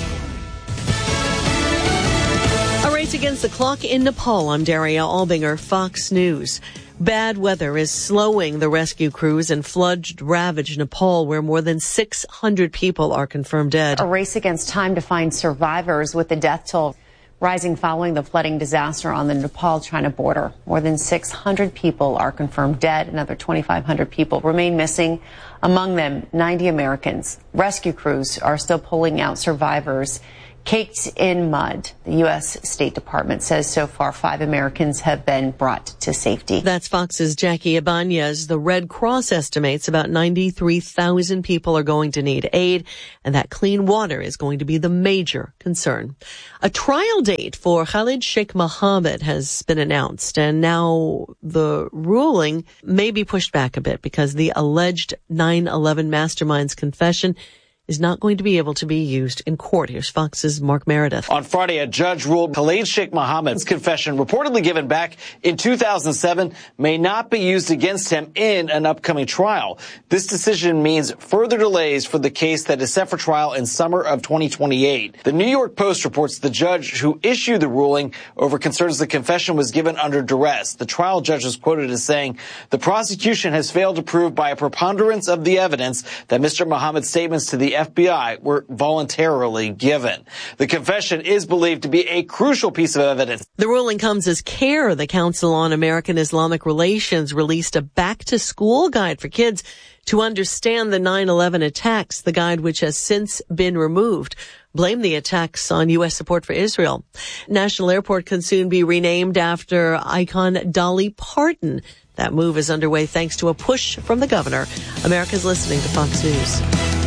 A race against the clock in Nepal. I'm Daria Albinger, Fox News. Bad weather is slowing the rescue crews in flood-ravaged Nepal, where more than six hundred people are confirmed dead. A race against time to find survivors, with the death toll rising following the flooding disaster on the Nepal-China border. More than six hundred people are confirmed dead. Another twenty-five hundred people remain missing, among them ninety Americans. Rescue crews are still pulling out survivors. caked in mud. The U S State Department says so far five Americans have been brought to safety. That's Fox's Jackie Ibanez. The Red Cross estimates about ninety-three thousand people are going to need aid, and that clean water is going to be the major concern. A trial date for Khalid Sheikh Mohammed has been announced, and now the ruling may be pushed back a bit because the alleged nine eleven mastermind's confession is not going to be able to be used in court. Here's Fox's Mark Meredith. On Friday, a judge ruled Khalid Sheikh Mohammed's confession, reportedly given back in two thousand seven, may not be used against him in an upcoming trial. This decision means further delays for the case that is set for trial in summer of twenty twenty-eight. The New York Post reports the judge who issued the ruling over concerns the confession was given under duress. The trial judge was quoted as saying, "The prosecution has failed to prove by a preponderance of the evidence that Mister Mohammed's statements to the F B I were voluntarily given." The confession is believed to be a crucial piece of evidence. The ruling comes as CARE, the Council on American Islamic Relations, released a back-to-school guide for kids to understand the nine eleven attacks, the guide which has since been removed. Blame the attacks on U S support for Israel. National Airport can soon be renamed after icon Dolly Parton. That move is underway thanks to a push from the governor. America's listening to Fox News.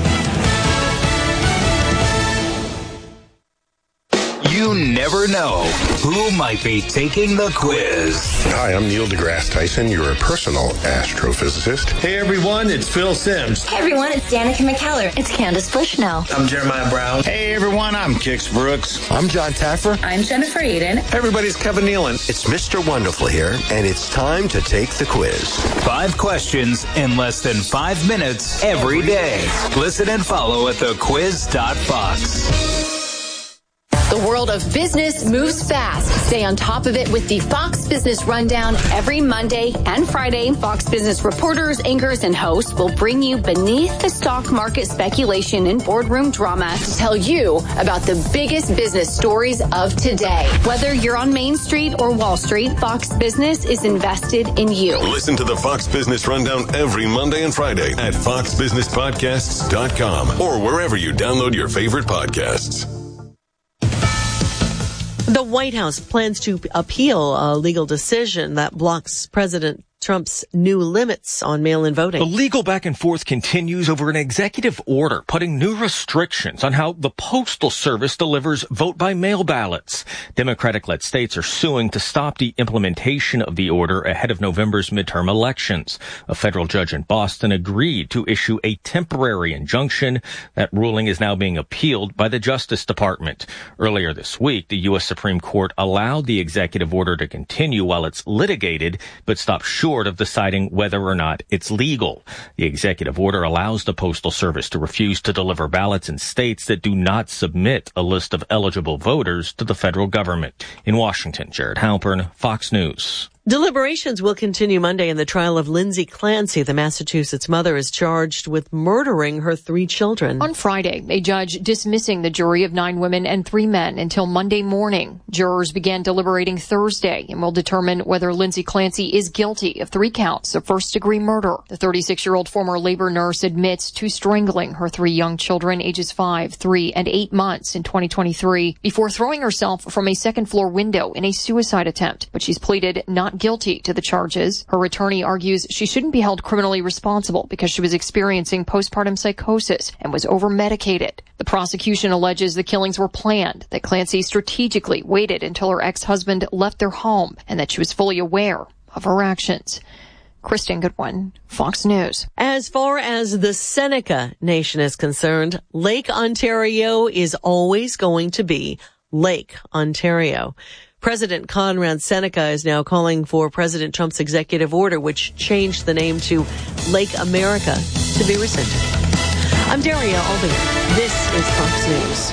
You never know who might be taking the quiz. Hi, I'm Neil deGrasse Tyson, your personal astrophysicist. Hey everyone, it's Phil Sims. Hey everyone, it's Danica McKellar. It's Candace Bushnell. I'm Jeremiah Brown. Hey everyone, I'm Kix Brooks. I'm John Taffer. I'm Jennifer Eden. Hey everybody, it's Kevin Nealon. It's Mister Wonderful here, and it's time to take the quiz. Five questions in less than five minutes every day. Listen and follow at the quiz dot fox. The world of business moves fast. Stay on top of it with the Fox Business Rundown every Monday and Friday. Fox Business reporters, anchors, and hosts will bring you beneath the stock market speculation and boardroom drama to tell you about the biggest business stories of today. Whether you're on Main Street or Wall Street, Fox Business is invested in you. Listen to the Fox Business Rundown every Monday and Friday at fox business podcasts dot com or wherever you download your favorite podcasts. The White House plans to appeal a legal decision that blocks President Trump's new limits on mail-in voting. The legal back and forth continues over an executive order putting new restrictions on how the Postal Service delivers vote-by-mail ballots. Democratic-led states are suing to stop the implementation of the order ahead of November's midterm elections. A federal judge in Boston agreed to issue a temporary injunction. That ruling is now being appealed by the Justice Department. Earlier this week, the U S Supreme Court allowed the executive order to continue while it's litigated, but stopped short of deciding whether or not it's legal. The executive order allows the Postal Service to refuse to deliver ballots in states that do not submit a list of eligible voters to the federal government. In Washington, Jared Halpern, Fox News. Deliberations will continue Monday in the trial of Lindsay Clancy. The Massachusetts mother is charged with murdering her three children. On Friday, a judge dismissing the jury of nine women and three men until Monday morning. Jurors began deliberating Thursday and will determine whether Lindsay Clancy is guilty of three counts of first-degree murder. The thirty-six-year-old former labor nurse admits to strangling her three young children, ages five, three, and eight months in twenty twenty-three, before throwing herself from a second-floor window in a suicide attempt. But she's pleaded not guilty to the charges. Her attorney argues she shouldn't be held criminally responsible because she was experiencing postpartum psychosis and was over-medicated. The prosecution alleges the killings were planned, that Clancy strategically waited until her ex-husband left their home, and that she was fully aware of her actions. Kristen Goodwin, Fox News. As far as the Seneca Nation is concerned, Lake Ontario is always going to be Lake Ontario. President Conrad Seneca is now calling for President Trump's executive order, which changed the name to Lake America, to be rescinded. I'm Daria Albinger. This is Fox News.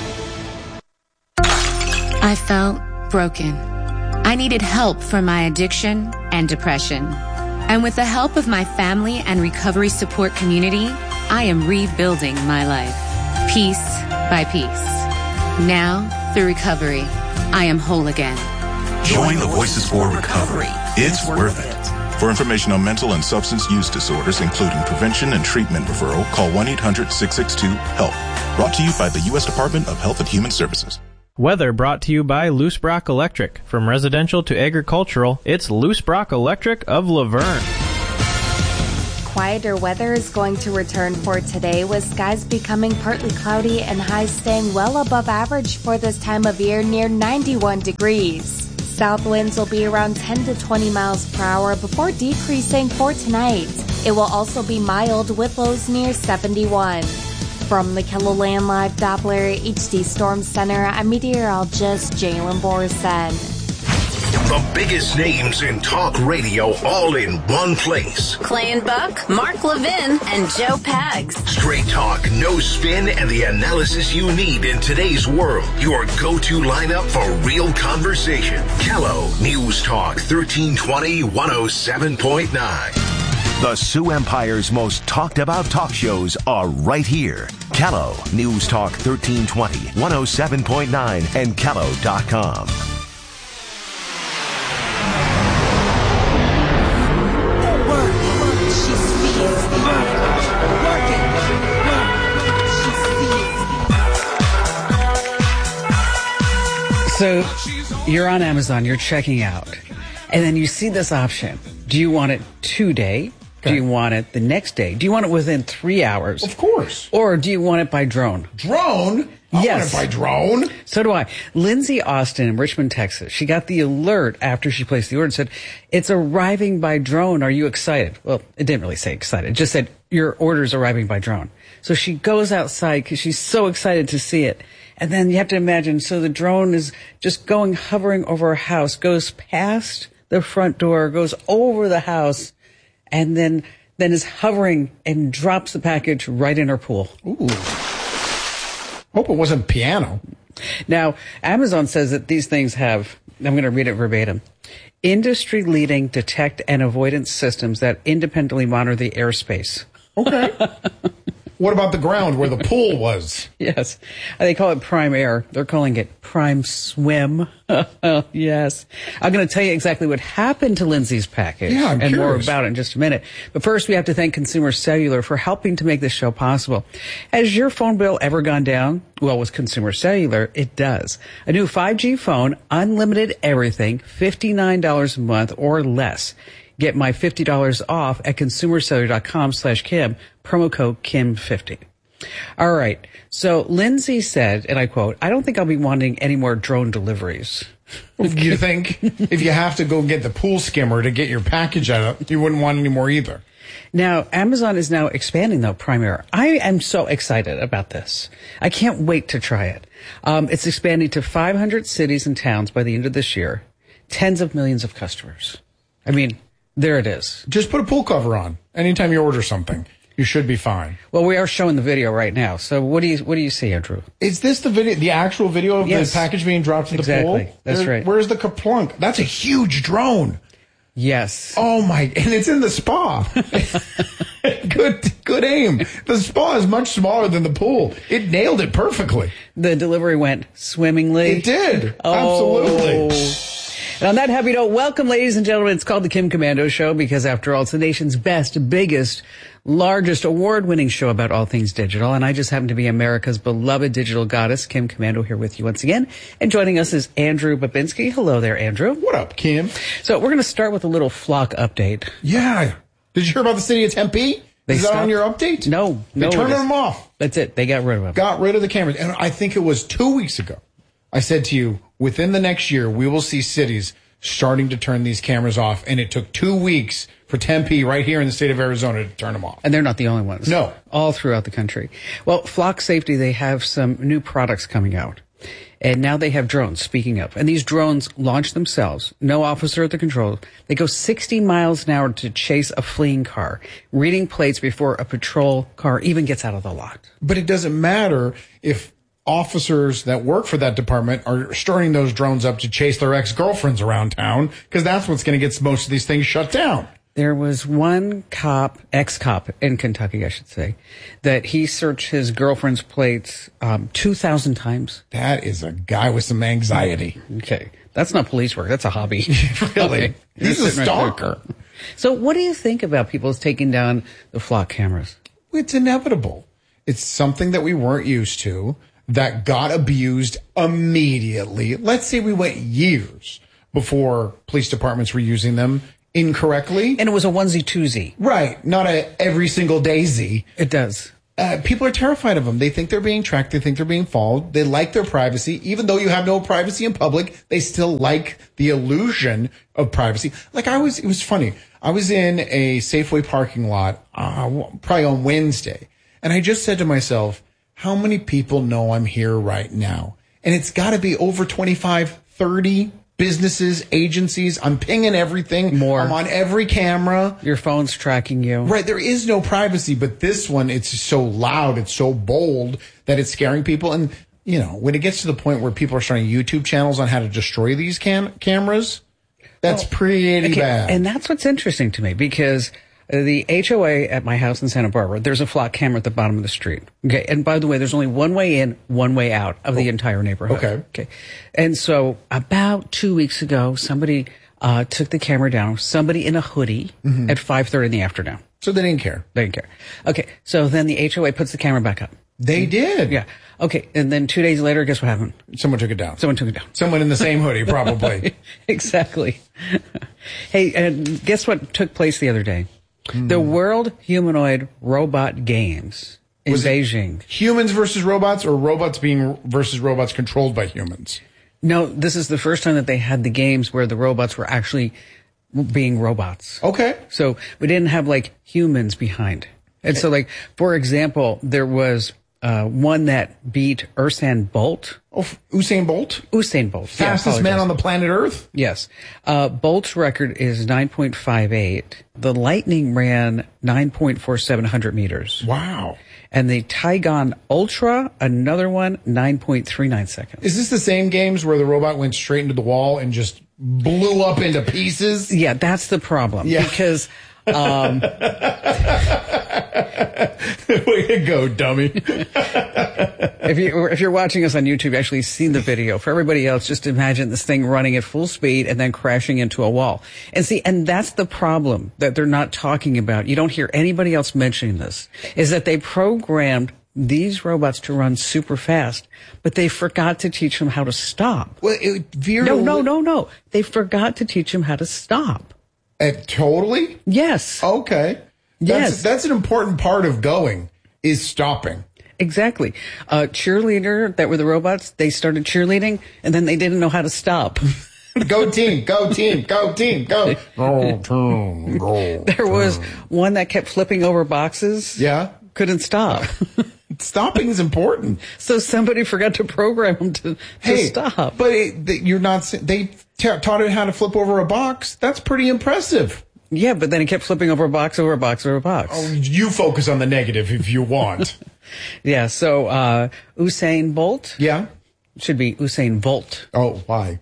I felt broken. I needed help for my addiction and depression. And with the help of my family and recovery support community, I am rebuilding my life, piece by piece. Now, through recovery, I am whole again. Join the Voices for Recovery. It's worth it. For information on mental and substance use disorders, including prevention and treatment referral, call one eight hundred six six two HELP. Brought to you by the U S Department of Health and Human Services. Weather brought to you by Loose Brock Electric. From residential to agricultural, it's Loose Brock Electric of Laverne. Quieter weather is going to return for today, with skies becoming partly cloudy and highs staying well above average for this time of year, near ninety-one degrees. South winds will be around ten to twenty miles per hour before decreasing for tonight. It will also be mild with lows near seventy-one. From the KELOLAND Live Doppler H D Storm Center, I'm meteorologist Jalen Borson. The biggest names in talk radio all in one place. Clay and Buck, Mark Levin, and Joe Pags. Straight talk, no spin, and the analysis you need in today's world. Your go-to lineup for real conversation. Kello News Talk thirteen twenty, one oh seven point nine. The Sioux Empire's most talked about talk shows are right here. Kello News Talk thirteen twenty, one oh seven point nine, and kello dot com. So you're on Amazon, you're checking out, and then you see this option. Do you want it today? Okay. Do you want it the next day? Do you want it within three hours? Of course. Or do you want it by drone? Drone? I yes. want it by drone. So do I. Lindsay Austin in Richmond, Texas, she got the alert after she placed the order and said, it's arriving by drone. Are you excited? Well, it didn't really say excited. It just said, your order's arriving by drone. So she goes outside because she's so excited to see it. And then you have to imagine, so the drone is just going, hovering over a house, goes past the front door, goes over the house, and then then is hovering and drops the package right in her pool. Ooh. Hope it wasn't piano. Now, Amazon says that these things have, I'm going to read it verbatim, industry-leading detect and avoidance systems that independently monitor the airspace. Okay. What about the ground where the pool was? Yes. They call it Prime Air. They're calling it Prime Swim. Yes. I'm going to tell you exactly what happened to Lindsay's package. Yeah, I'm and curious. more about it in just a minute. But first, we have to thank Consumer Cellular for helping to make this show possible. Has your phone bill ever gone down? Well, with Consumer Cellular, it does. A new five G phone, unlimited everything, fifty-nine dollars a month or less. Get my fifty dollars off at consumercellular.com slash Kim, promo code Kim fifty. All right. So Lindsay said, and I quote, I don't think I'll be wanting any more drone deliveries. You think if you have to go get the pool skimmer to get your package out, you wouldn't want any more either? Now, Amazon is now expanding, though, Prime Air. I am so excited about this. I can't wait to try it. Um, it's expanding to five hundred cities and towns by the end of this year. Tens of millions of customers. I mean, there it is. Just put a pool cover on anytime you order something. You should be fine. Well, we are showing the video right now. So what do you what do you see, Andrew? Is this the video, the actual video of yes. the package being dropped in the exactly. pool? That's there, right. Where's the kaplunk? That's a huge drone. Yes. Oh my! And it's in the spa. good, good aim. The spa is much smaller than the pool. It nailed it perfectly. The delivery went swimmingly. It did. Oh. Absolutely. And on that happy note, welcome, ladies and gentlemen. It's called the Kim Komando Show because, after all, it's the nation's best, biggest, largest, award-winning show about all things digital. And I just happen to be America's beloved digital goddess, Kim Komando, here with you once again. And joining us is Andrew Babinski. Hello there, Andrew. What up, Kim? So we're going to start with a little flock update. Yeah. Did you hear about the city of Tempe? They Is stopped? that on your update? No. They no, turned them off. That's it. They got rid of them. Got rid of the cameras. And I think it was two weeks ago. I said to you, within the next year, we will see cities starting to turn these cameras off. And it took two weeks for Tempe right here in the state of Arizona to turn them off. And they're not the only ones. No. All throughout the country. Well, Flock Safety, they have some new products coming out. And now they have drones, speaking of. And these drones launch themselves. No officer at the control. They go sixty miles an hour to chase a fleeing car, reading plates before a patrol car even gets out of the lot. But it doesn't matter if officers that work for that department are starting those drones up to chase their ex-girlfriends around town, because that's what's going to get most of these things shut down. There was one cop, ex-cop in Kentucky, I should say, that he searched his girlfriend's plates um, two thousand times. That is a guy with some anxiety. Okay. That's not police work. That's a hobby. Really? Okay. He's a stalker. Right. So what do you think about people taking down the flock cameras? It's inevitable. It's something that we weren't used to. that got abused immediately. Let's say we went years before police departments were using them incorrectly. And it was a onesie twosie. Right. Not a every single daisy. It does. Uh, people are terrified of them. They think they're being tracked. They think they're being followed. They like their privacy. Even though you have no privacy in public, they still like the illusion of privacy. Like I was, it was funny. I was in a Safeway parking lot, uh, probably on Wednesday. And I just said to myself, how many people know I'm here right now? And it's got to be over twenty-five, thirty businesses, agencies. I'm pinging everything. More. I'm on every camera. Your phone's tracking you. Right. There is no privacy, but this one, it's so loud. It's so bold that it's scaring people. And, you know, when it gets to the point where people are starting YouTube channels on how to destroy these cam- cameras, that's well, pretty okay. bad. And that's what's interesting to me because the H O A at my house in Santa Barbara, there's a flock camera at the bottom of the street. Okay. And by the way, there's only one way in, one way out of the oh. entire neighborhood. Okay. Okay. And so about two weeks ago, somebody uh, took the camera down, somebody in a hoodie mm-hmm. at five thirty in the afternoon. So they didn't care. They didn't care. Okay. So then the H O A puts the camera back up. They did. Yeah. Okay. And then two days later, guess what happened? Someone took it down. Someone took it down. Someone in the same hoodie, probably. Exactly. Hey, and guess what took place the other day? The World Humanoid Robot Games in Was Beijing. Humans versus robots or robots being versus robots controlled by humans? No, this is the first time that they had the games where the robots were actually being robots. Okay. So we didn't have like humans behind. And okay. so like, for example, there was uh, one that beat Usain Bolt. Oh, Usain Bolt? Usain Bolt. Fastest yeah, man on the planet Earth? Yes. Uh, Bolt's record is nine point five eight. The Lightning ran nine point four seven hundred meters. Wow. And the Tygon Ultra, another one, nine point three nine seconds. Is this the same games where the robot went straight into the wall and just blew up into pieces? Yeah, that's the problem. Yeah. Because... Um, Way to go, dummy. if you if you're watching us on YouTube, actually seen the video. For everybody else, just imagine this thing running at full speed and then crashing into a wall. And see, and that's the problem that they're not talking about. You don't hear anybody else mentioning this, is that they programmed these robots to run super fast, but they forgot to teach them how to stop. Well, it veered no, no, no, no. They forgot to teach them how to stop. Uh, totally? Yes. Okay. Yes. That's, that's an important part of going, is stopping. Exactly. Uh, cheerleader that were the robots, they started cheerleading, and then they didn't know how to stop. Go team, go team, go team, go. Go team, go. There was one that kept flipping over boxes. Yeah. Couldn't stop. Stopping is important. So somebody forgot to program them to, to hey, stop. But it, you're not, they t- taught it how to flip over a box. That's pretty impressive. Yeah, but then he kept flipping over a box, over a box, over a box. Oh, you focus on the negative if you want. Yeah, so uh, Usain Bolt. Yeah. Should be Usain Bolt. Oh, why?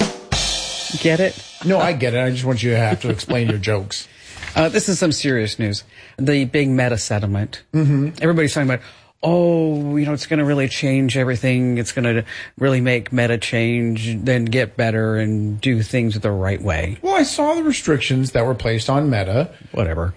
Get it? No, I get it. I just want you to have to explain your jokes. Uh, this is some serious news. The big Meta settlement. Mm-hmm. Everybody's talking about, oh, you know, it's going to really change everything. It's going to really make Meta change, then get better and do things the right way. Well, I saw the restrictions that were placed on Meta. Whatever.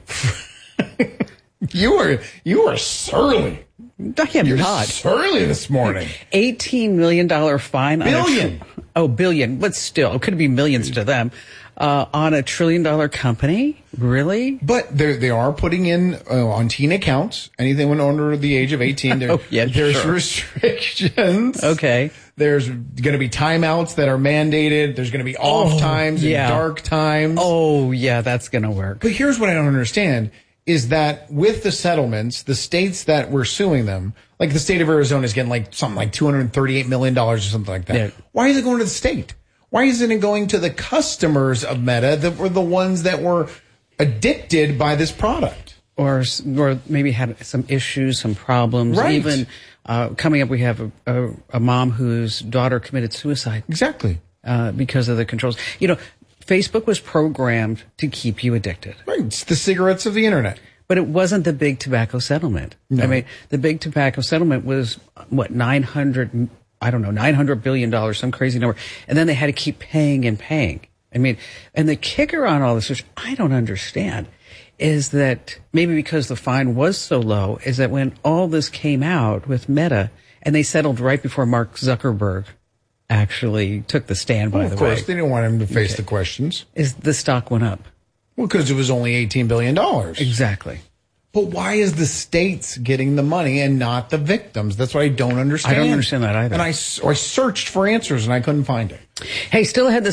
you were you were surly. I am You're not. surly this morning. eighteen million dollars fine. Billion. On a tr- oh, billion. But still, it could be millions to them. Uh, on a trillion dollar company? Really? But they they are putting in uh, on teen accounts, anything when under the age of eighteen, there, oh, yeah, there's sure. restrictions. Okay. There's going to be timeouts that are mandated. There's going to be off oh, times yeah. and dark times. Oh, yeah, that's going to work. But here's what I don't understand is that with the settlements, the states that were suing them, like the state of Arizona is getting like something like two hundred thirty-eight million dollars or something like that. Yeah. Why is it going to the state? Why isn't it going to the customers of Meta that were the ones that were addicted by this product? Or or maybe had some issues, some problems. Right. Even uh, coming up, we have a, a, a mom whose daughter committed suicide. Exactly. Uh, because of the controls. You know, Facebook was programmed to keep you addicted. Right. It's the cigarettes of the internet. But it wasn't the big tobacco settlement. No. I mean, the big tobacco settlement was, what, nine hundred I don't know, nine hundred billion dollars, some crazy number. And then they had to keep paying and paying. I mean, and the kicker on all this, which I don't understand, is that maybe because the fine was so low, is that when all this came out with Meta And they settled right before Mark Zuckerberg actually took the stand, by well, the of way. course, they didn't want him to face Okay. the questions. Is the stock went up? Well, because it was only eighteen billion dollars. Exactly. But why is the states getting the money and not the victims? That's what I don't understand. I don't understand that either. And I, s- I searched for answers and I couldn't find it. Hey, still ahead this